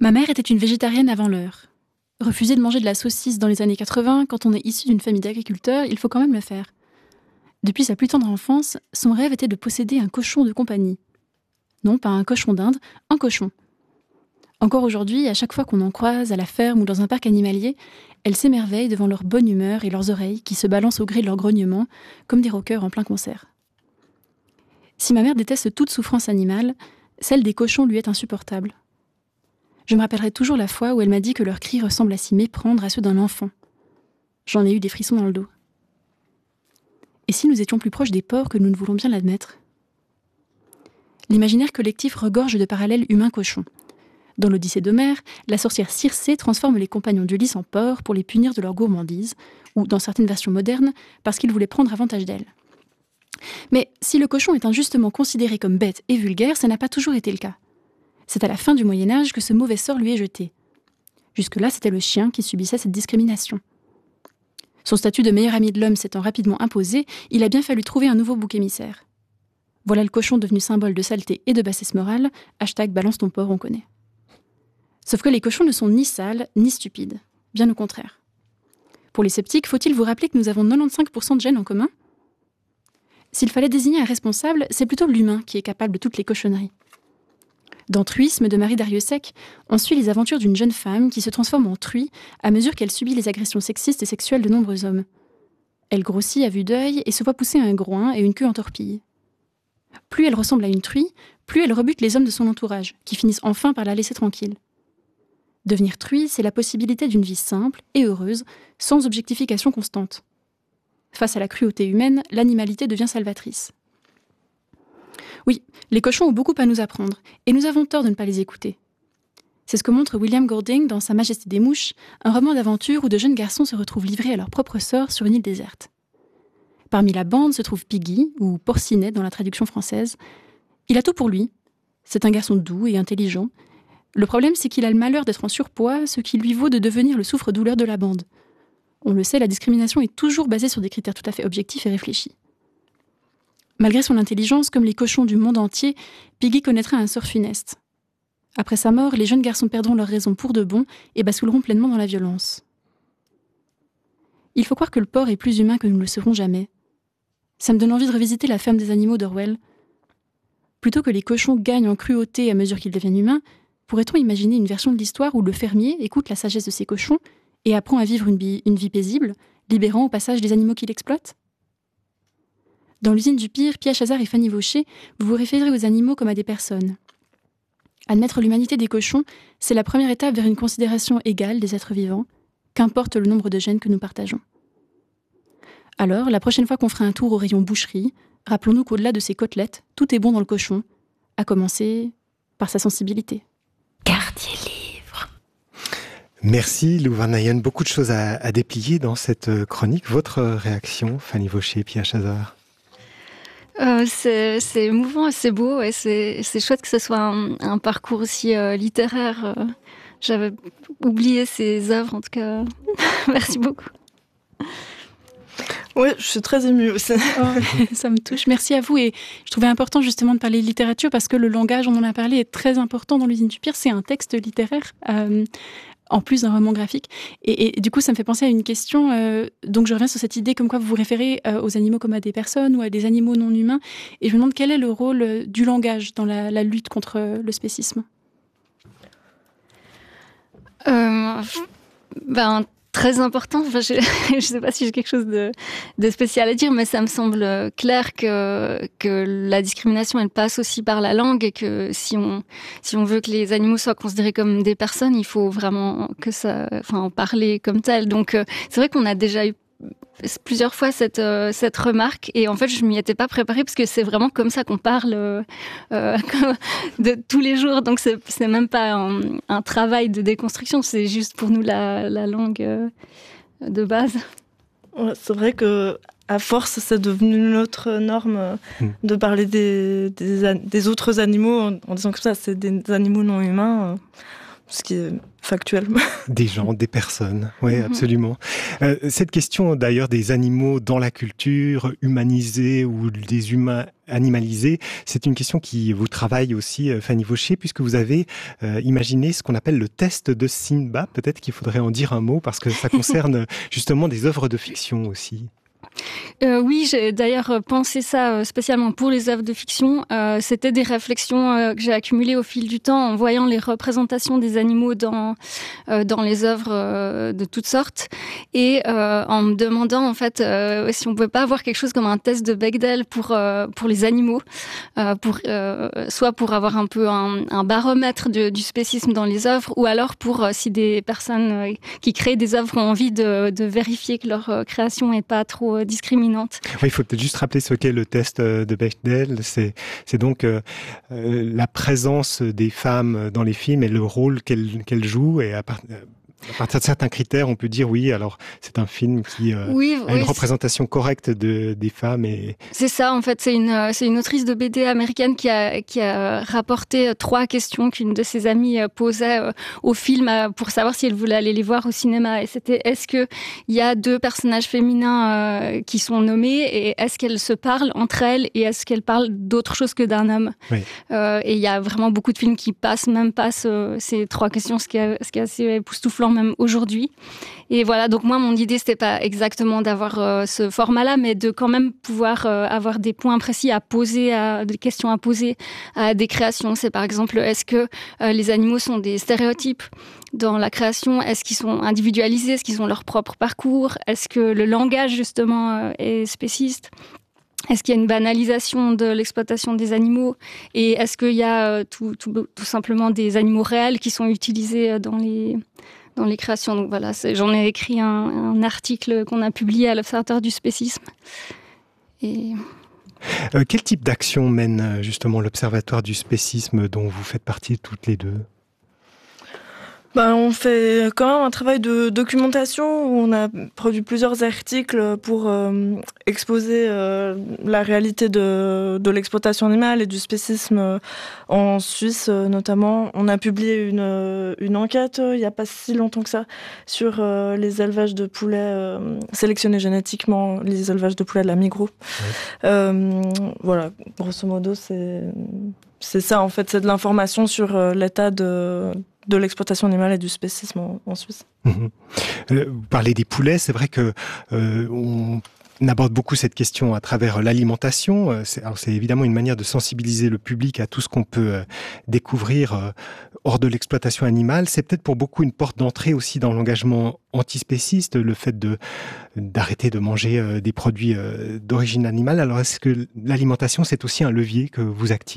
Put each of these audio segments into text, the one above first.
Ma mère était une végétarienne avant l'heure. Refuser de manger de la saucisse dans les années 80, quand on est issu d'une famille d'agriculteurs, il faut quand même le faire. Depuis sa plus tendre enfance, son rêve était de posséder un cochon de compagnie. Non, pas un cochon d'Inde, un cochon. Encore aujourd'hui, à chaque fois qu'on en croise à la ferme ou dans un parc animalier, elle s'émerveille devant leur bonne humeur et leurs oreilles qui se balancent au gré de leur grognement, comme des rockers en plein concert. Si ma mère déteste toute souffrance animale, celle des cochons lui est insupportable. Je me rappellerai toujours la fois où elle m'a dit que leurs cris ressemblent à s'y méprendre à ceux d'un enfant. J'en ai eu des frissons dans le dos. Et si nous étions plus proches des porcs que nous ne voulons bien l'admettre ? L'imaginaire collectif regorge de parallèles humains-cochons. Dans l'Odyssée d'Homère, la sorcière Circé transforme les compagnons d'Ulysse en porcs pour les punir de leur gourmandise, ou, dans certaines versions modernes, parce qu'ils voulaient prendre avantage d'elle. Mais si le cochon est injustement considéré comme bête et vulgaire, ça n'a pas toujours été le cas. C'est à la fin du Moyen-Âge que ce mauvais sort lui est jeté. Jusque-là, c'était le chien qui subissait cette discrimination. Son statut de meilleur ami de l'homme s'étant rapidement imposé, il a bien fallu trouver un nouveau bouc émissaire. Voilà le cochon devenu symbole de saleté et de bassesse morale, #balance ton porc, on connaît. Sauf que les cochons ne sont ni sales, ni stupides. Bien au contraire. Pour les sceptiques, faut-il vous rappeler que nous avons 95% de gènes en commun ? S'il fallait désigner un responsable, c'est plutôt l'humain qui est capable de toutes les cochonneries. Dans Truisme de Marie Darrieussecq, on suit les aventures d'une jeune femme qui se transforme en truie à mesure qu'elle subit les agressions sexistes et sexuelles de nombreux hommes. Elle grossit à vue d'œil et se voit pousser un groin et une queue en torpille. Plus elle ressemble à une truie, plus elle rebute les hommes de son entourage, qui finissent enfin par la laisser tranquille. Devenir truie, c'est la possibilité d'une vie simple et heureuse, sans objectification constante. Face à la cruauté humaine, l'animalité devient salvatrice. Oui, les cochons ont beaucoup à nous apprendre, et nous avons tort de ne pas les écouter. C'est ce que montre William Golding dans Sa Majesté des Mouches, un roman d'aventure où de jeunes garçons se retrouvent livrés à leur propre sort sur une île déserte. Parmi la bande se trouve Piggy, ou Porcinet dans la traduction française. Il a tout pour lui. C'est un garçon doux et intelligent. Le problème, c'est qu'il a le malheur d'être en surpoids, ce qui lui vaut de devenir le souffre-douleur de la bande. On le sait, la discrimination est toujours basée sur des critères tout à fait objectifs et réfléchis. Malgré son intelligence, comme les cochons du monde entier, Piggy connaîtra un sort funeste. Après sa mort, les jeunes garçons perdront leur raison pour de bon et basculeront pleinement dans la violence. Il faut croire que le porc est plus humain que nous ne le serons jamais. Ça me donne envie de revisiter La ferme des animaux d'Orwell. Plutôt que les cochons gagnent en cruauté à mesure qu'ils deviennent humains, pourrait-on imaginer une version de l'histoire où le fermier écoute la sagesse de ses cochons et apprend à vivre une vie paisible, libérant au passage les animaux qu'il exploite ? Dans l'usine du pire, Pia Chazard et Fanny Vaucher, vous vous référez aux animaux comme à des personnes. Admettre l'humanité des cochons, c'est la première étape vers une considération égale des êtres vivants, qu'importe le nombre de gènes que nous partageons. Alors, la prochaine fois qu'on fera un tour au rayon boucherie, rappelons-nous qu'au-delà de ces côtelettes, tout est bon dans le cochon, à commencer par sa sensibilité. Quartier livre. Merci Lou Van Nijen, beaucoup de choses à déplier dans cette chronique. Votre réaction, Fanny Vaucher, Pia Chazard ? C'est émouvant et c'est beau et c'est chouette que ce soit un parcours aussi littéraire. J'avais oublié ces œuvres, en tout cas. Merci beaucoup. Oui, je suis très émue aussi. Ça me touche. Merci à vous. Et je trouvais important justement de parler de littérature parce que le langage, on en a parlé, est très important dans l'usine du pire. C'est un texte littéraire, en plus d'un roman graphique. Et du coup, ça me fait penser à une question. Donc, je reviens sur cette idée comme quoi vous vous référez aux animaux comme à des personnes ou à des animaux non humains. Et je me demande quel est le rôle du langage dans la lutte contre le spécisme. Très important. Enfin, je ne sais pas si j'ai quelque chose de spécial à dire, mais ça me semble clair que la discrimination, elle passe aussi par la langue et que si on veut que les animaux soient considérés comme des personnes, il faut vraiment en parler comme tel. Donc, c'est vrai qu'on a déjà eu plusieurs fois cette remarque et en fait je m'y étais pas préparée parce que c'est vraiment comme ça qu'on parle de tous les jours, donc c'est même pas un travail de déconstruction, c'est juste pour nous la langue de base. Ouais, c'est vrai que à force c'est devenu notre norme de parler des autres animaux en disant que ça c'est des animaux non humains. ce qui est factuel. Des gens, des personnes, oui, absolument. Cette question d'ailleurs des animaux dans la culture, humanisés ou des humains animalisés, c'est une question qui vous travaille aussi, Fanny Vaucher, puisque vous avez imaginé ce qu'on appelle le test de Simba. Peut-être qu'il faudrait en dire un mot, parce que ça concerne justement des œuvres de fiction aussi. Oui, j'ai d'ailleurs pensé ça spécialement pour les œuvres de fiction. C'était des réflexions que j'ai accumulées au fil du temps en voyant les représentations des animaux dans les œuvres de toutes sortes et en me demandant en fait si on pouvait pas avoir quelque chose comme un test de Bechdel pour les animaux, soit pour avoir un peu un baromètre du spécisme dans les œuvres, ou alors pour si des personnes qui créent des œuvres ont envie de vérifier que leur création est pas trop discriminante. Oui, il faut peut-être juste rappeler ce qu'est le test de Bechdel. C'est donc la présence des femmes dans les films et le rôle qu'elles jouent. Et à partir de certains critères, on peut dire oui, alors c'est un film qui a une représentation correcte des femmes. C'est ça, en fait, c'est une autrice de BD américaine qui a rapporté 3 questions qu'une de ses amies posait au film pour savoir si elle voulait aller les voir au cinéma. Et c'était, est-ce qu'il y a 2 personnages féminins qui sont nommés, et est-ce qu'elles se parlent entre elles, et est-ce qu'elles parlent d'autre chose que d'un homme? Oui. Et il y a vraiment beaucoup de films qui passent ces 3 questions, ce qui est assez époustouflant même aujourd'hui. Et voilà, donc moi, mon idée, c'était pas exactement d'avoir ce format-là, mais de quand même pouvoir avoir des points précis à poser, des questions à poser à des créations. C'est par exemple, est-ce que les animaux sont des stéréotypes dans la création? Est-ce qu'ils sont individualisés? Est-ce qu'ils ont leur propre parcours? Est-ce que le langage, justement, est spéciste? Est-ce qu'il y a une banalisation de l'exploitation des animaux? Et est-ce qu'il y a tout simplement des animaux réels qui sont utilisés dans les créations? Donc voilà, j'en ai écrit un article qu'on a publié à l'Observatoire du spécisme. Et... quel type d'action mène justement l'Observatoire du spécisme dont vous faites partie toutes les deux? On fait quand même un travail de documentation où on a produit plusieurs articles pour exposer la réalité de l'exploitation animale et du spécisme en Suisse notamment. On a publié une enquête il n'y a pas si longtemps que ça sur les élevages de poulets sélectionnés génétiquement, les élevages de poulets de la Migros. Oui. Voilà, grosso modo, c'est ça en fait, c'est de l'information sur l'état de l'exploitation animale et du spécisme en Suisse. Vous parlez des poulets, c'est vrai que on aborde beaucoup cette question à travers l'alimentation. C'est évidemment une manière de sensibiliser le public à tout ce qu'on peut découvrir hors de l'exploitation animale. C'est peut-être pour beaucoup une porte d'entrée aussi dans l'engagement antispéciste, le fait d'arrêter de manger des produits d'origine animale. Alors est-ce que l'alimentation, c'est aussi un levier que vous activez ?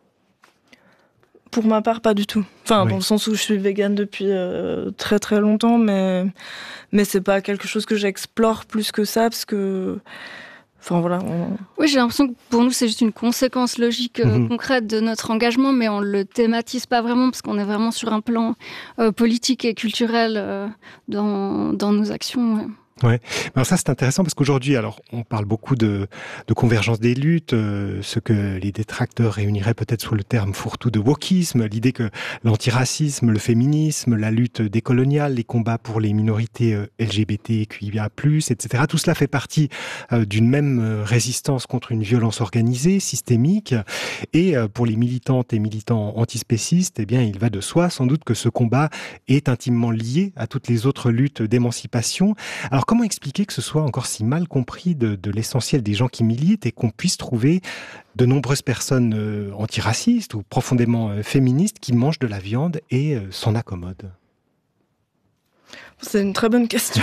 Pour ma part, pas du tout. Enfin, oui. Dans le sens où je suis végane depuis très très longtemps, mais c'est pas quelque chose que j'explore plus que ça, parce que... Enfin, voilà. Oui, j'ai l'impression que pour nous, c'est juste une conséquence logique concrète de notre engagement, mais on le thématise pas vraiment, parce qu'on est vraiment sur un plan politique et culturel dans nos actions. Ouais. Ouais. Alors ça, c'est intéressant parce qu'aujourd'hui, alors, on parle beaucoup de convergence des luttes, ce que les détracteurs réuniraient peut-être sous le terme fourre-tout de wokisme, l'idée que l'antiracisme, le féminisme, la lutte décoloniale, les combats pour les minorités LGBTQIA+, etc. Tout cela fait partie d'une même résistance contre une violence organisée, systémique. Et pour les militantes et militants antispécistes, eh bien, il va de soi sans doute que ce combat est intimement lié à toutes les autres luttes d'émancipation. Alors, comment expliquer que ce soit encore si mal compris de l'essentiel des gens qui militent et qu'on puisse trouver de nombreuses personnes antiracistes ou profondément féministes qui mangent de la viande et s'en accommodent? C'est une très bonne question.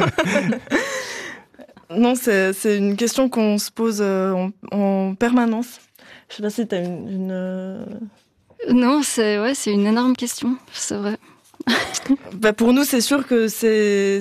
Non, c'est une question qu'on se pose en permanence. Je sais pas si tu as une... Non, c'est une énorme question, c'est vrai. Pour nous, c'est sûr que c'est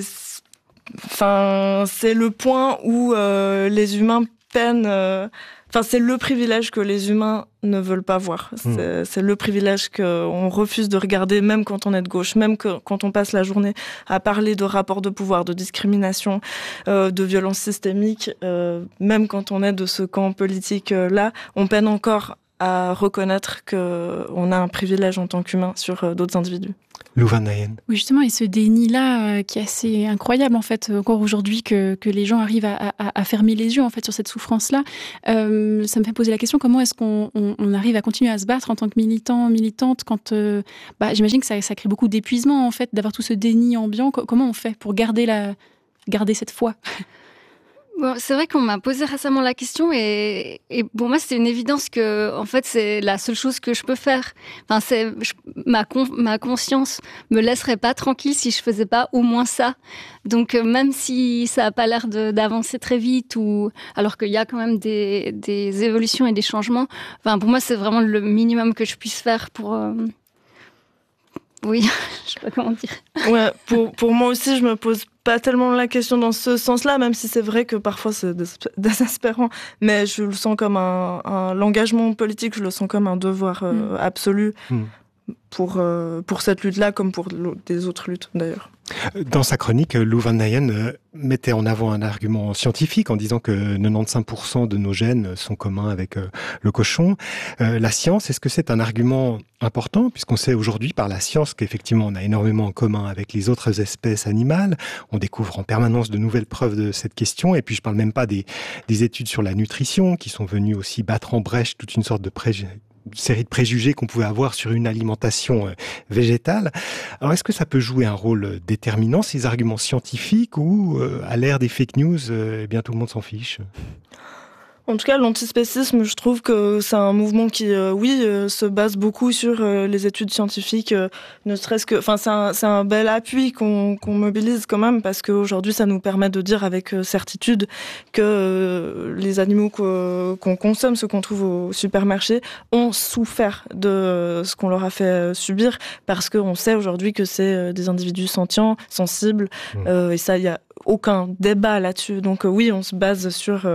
le point où les humains peinent... c'est le privilège que les humains ne veulent pas voir. C'est le privilège qu'on refuse de regarder, même quand on est de gauche, même quand on passe la journée à parler de rapports de pouvoir, de discrimination, de violence systémique, même quand on est de ce camp politique-là, on peine encore à reconnaître qu'on a un privilège en tant qu'humain sur d'autres individus. Lou Van Nijen. Oui, justement, et ce déni-là qui est assez incroyable, en fait, encore aujourd'hui, que les gens arrivent à fermer les yeux, en fait, sur cette souffrance-là. Ça me fait poser la question, comment est-ce qu'on arrive à continuer à se battre en tant que militant, militante, quand j'imagine que ça crée beaucoup d'épuisement, en fait, d'avoir tout ce déni ambiant. Comment on fait pour garder cette foi? Bon, c'est vrai qu'on m'a posé récemment la question et pour moi c'était une évidence que en fait c'est la seule chose que je peux faire. Enfin, ma conscience me laisserait pas tranquille si je faisais pas au moins ça. Donc même si ça a pas l'air d'avancer très vite ou alors qu'il y a quand même des évolutions et des changements, enfin pour moi c'est vraiment le minimum que je puisse faire pour oui, je sais pas comment dire. Ouais, pour moi aussi, je me pose pas tellement la question dans ce sens-là, même si c'est vrai que parfois c'est désespérant, mais je le sens comme l'engagement politique, je le sens comme un devoir absolu pour cette lutte-là, comme pour des autres luttes d'ailleurs. Dans sa chronique, Lou Van Nijen mettait en avant un argument scientifique en disant que 95% de nos gènes sont communs avec le cochon. La science, est-ce que c'est un argument important, puisqu'on sait aujourd'hui par la science qu'effectivement on a énormément en commun avec les autres espèces animales. On découvre en permanence de nouvelles preuves de cette question. Et puis je parle même pas des études sur la nutrition qui sont venues aussi battre en brèche toute une sorte de série de préjugés qu'on pouvait avoir sur une alimentation végétale. Alors, est-ce que ça peut jouer un rôle déterminant, ces arguments scientifiques, ou à l'ère des fake news, eh bien, tout le monde s'en fiche ? En tout cas, l'antispécisme, je trouve que c'est un mouvement qui, se base beaucoup sur les études scientifiques, ne serait-ce que, enfin, c'est un bel appui qu'on mobilise quand même, parce qu'aujourd'hui, ça nous permet de dire avec certitude que les animaux qu'on consomme, ceux qu'on trouve au supermarché, ont souffert de ce qu'on leur a fait subir, parce qu'on sait aujourd'hui que c'est des individus sentients, sensibles, et ça, il y a aucun débat là-dessus. Donc oui, on se base sur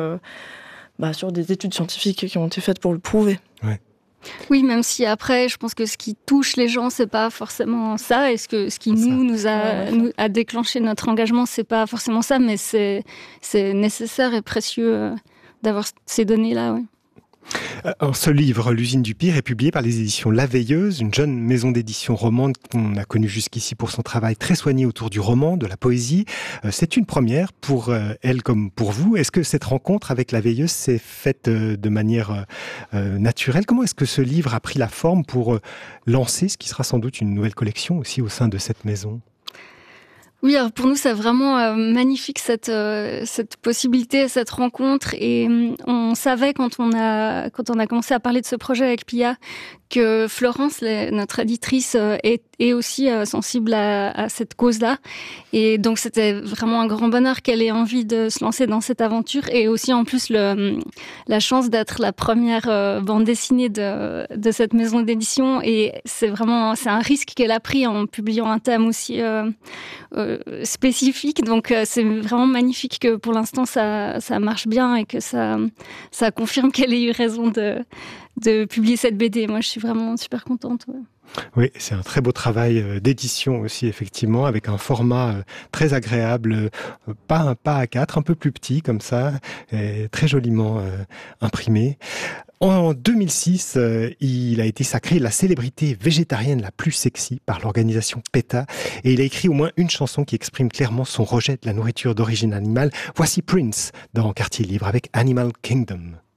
des études scientifiques qui ont été faites pour le prouver. Ouais. Oui, même si après, je pense que ce qui touche les gens, c'est pas forcément ça. Et ce qui nous a déclenché notre engagement, c'est pas forcément ça, mais c'est nécessaire et précieux d'avoir ces données-là. Ouais. Alors, ce livre, L'usine du pire, est publié par les éditions La Veilleuse, une jeune maison d'édition romande qu'on a connue jusqu'ici pour son travail très soigné autour du roman, de la poésie. C'est une première pour elle comme pour vous. Est-ce que cette rencontre avec La Veilleuse s'est faite de manière naturelle ? Comment est-ce que ce livre a pris la forme pour lancer ce qui sera sans doute une nouvelle collection aussi au sein de cette maison ? Oui, alors pour nous, c'est vraiment magnifique cette possibilité, cette rencontre. Et on savait quand on a commencé à parler de ce projet avec Pia que Florence, notre éditrice, est aussi sensible à cette cause-là. Et donc, c'était vraiment un grand bonheur qu'elle ait envie de se lancer dans cette aventure. Et aussi, en plus, la chance d'être la première bande dessinée de cette maison d'édition. Et c'est un risque qu'elle a pris en publiant un thème aussi spécifique. Donc, c'est vraiment magnifique que pour l'instant, ça marche bien et que ça confirme qu'elle ait eu raison de publier cette BD. Moi, je suis vraiment super contente. Ouais. Oui, c'est un très beau travail d'édition aussi, effectivement, avec un format très agréable, pas un pas A4, un peu plus petit comme ça, et très joliment imprimé. En 2006, il a été sacré la célébrité végétarienne la plus sexy par l'organisation PETA, et il a écrit au moins une chanson qui exprime clairement son rejet de la nourriture d'origine animale. Voici Prince dans Quartier Libre avec Animal Kingdom.